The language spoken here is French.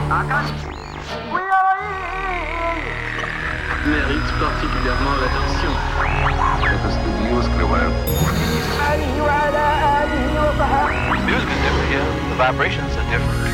Mérite particulièrement l'attention. Music is different, yeah. The vibrations are different.